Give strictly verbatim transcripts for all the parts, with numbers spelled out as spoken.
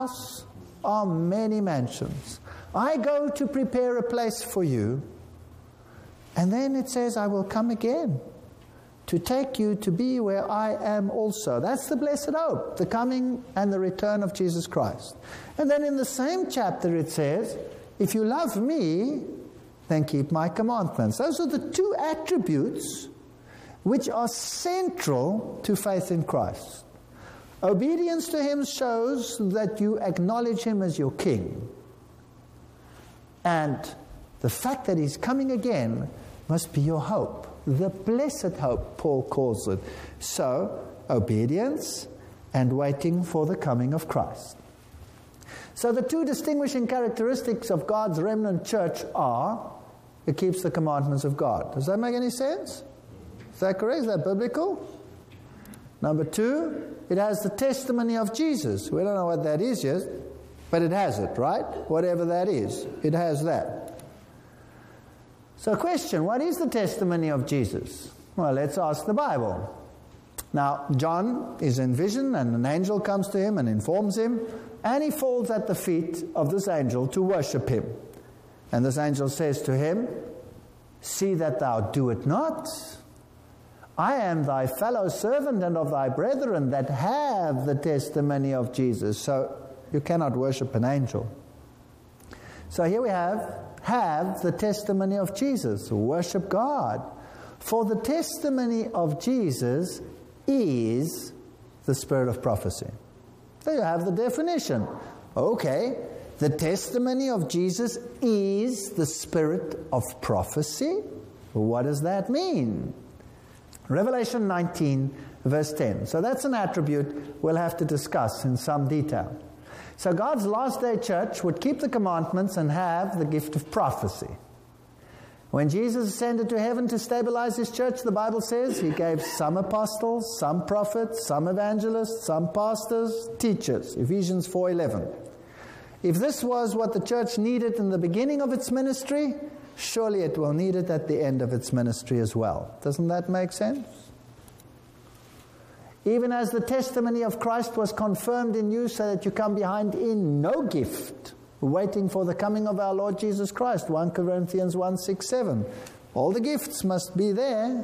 house are many mansions. I go to prepare a place for you. And then it says, I will come again to take you to be where I am also. That's the blessed hope, the coming and the return of Jesus Christ. And then in the same chapter it says, if you love me, then keep my commandments. Those are the two attributes which are central to faith in Christ. Obedience to him shows that you acknowledge him as your king. And the fact that he's coming again must be your hope. The blessed hope, Paul calls it. So, obedience and waiting for the coming of Christ. So the two distinguishing characteristics of God's remnant church are, it keeps the commandments of God. Does that make any sense? Is that correct? Is that biblical? Number two, it has the testimony of Jesus. We don't know what that is yet, but it has it, right? Whatever that is, it has that. So question, what is the testimony of Jesus? Well, let's ask the Bible. Now, John is in vision, and an angel comes to him and informs him, and he falls at the feet of this angel to worship him. And this angel says to him, see that thou do it not. I am thy fellow servant and of thy brethren that have the testimony of Jesus. So you cannot worship an angel. So here we have, have the testimony of Jesus. Worship God. For the testimony of Jesus is the spirit of prophecy. There you have the definition. Okay, the testimony of Jesus is the spirit of prophecy. What does that mean? Revelation nineteen, verse ten. So that's an attribute we'll have to discuss in some detail. So God's last day church would keep the commandments and have the gift of prophecy. When Jesus ascended to heaven to stabilize his church, the Bible says he gave some apostles, some prophets, some evangelists, some pastors, teachers. Ephesians four eleven. If this was what the church needed in the beginning of its ministry, surely it will need it at the end of its ministry as well. Doesn't that make sense? Even as the testimony of Christ was confirmed in you, so that you come behind in no gift, waiting for the coming of our Lord Jesus Christ. First Corinthians one, six, seven. All the gifts must be there.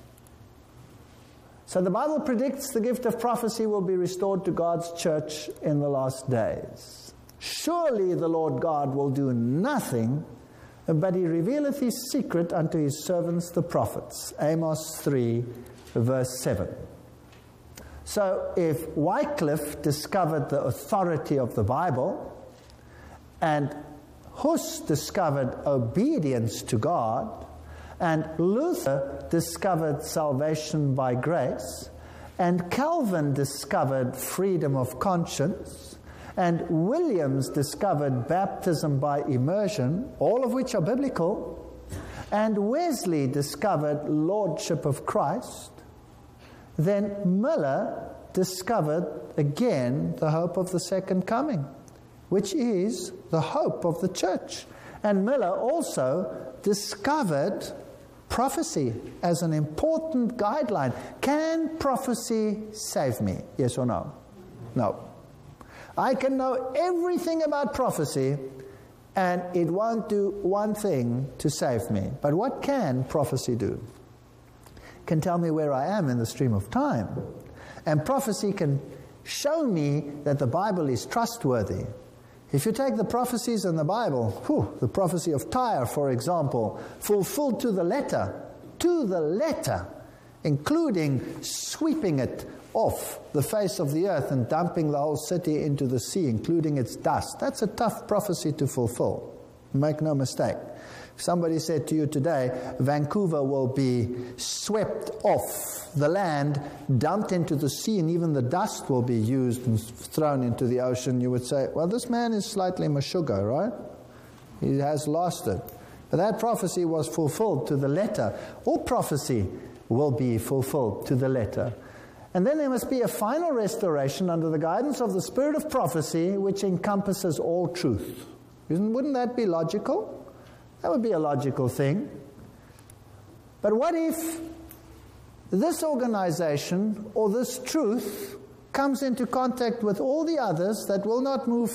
So the Bible predicts the gift of prophecy will be restored to God's church in the last days. Surely the Lord God will do nothing, but he revealeth his secret unto his servants the prophets. Amos three, verse seven. So if Wycliffe discovered the authority of the Bible, and Hus discovered obedience to God, and Luther discovered salvation by grace, and Calvin discovered freedom of conscience, and Williams discovered baptism by immersion, all of which are biblical, and Wesley discovered lordship of Christ, then Miller discovered again the hope of the second coming, which is the hope of the church. And Miller also discovered prophecy as an important guideline. Can prophecy save me? Yes or no? No. I can know everything about prophecy, and it won't do one thing to save me. But what can prophecy do? It can tell me where I am in the stream of time. And prophecy can show me that the Bible is trustworthy. If you take the prophecies in the Bible, whew, the prophecy of Tyre, for example, fulfilled to the letter, to the letter, including sweeping it off the face of the earth and dumping the whole city into the sea, including its dust. That's a tough prophecy to fulfill. Make no mistake. If somebody said to you today, Vancouver will be swept off the land, dumped into the sea, and even the dust will be used and thrown into the ocean, you would say, well, this man is slightly Meshuggah, right? He has lost it. But that prophecy was fulfilled to the letter. All prophecy will be fulfilled to the letter. And then there must be a final restoration under the guidance of the spirit of prophecy, which encompasses all truth. Isn't, wouldn't that be logical? That would be a logical thing. But what if this organization or this truth comes into contact with all the others that will not move